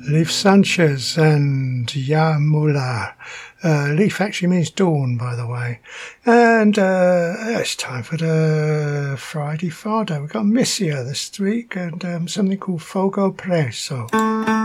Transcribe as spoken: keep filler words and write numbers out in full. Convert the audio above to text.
Leif Sanchez and Ya Mula. Uh, Leif actually means dawn, by the way. And uh, it's time for the Friday Fado. We've got Missia this week and um, something called Fogo Preso.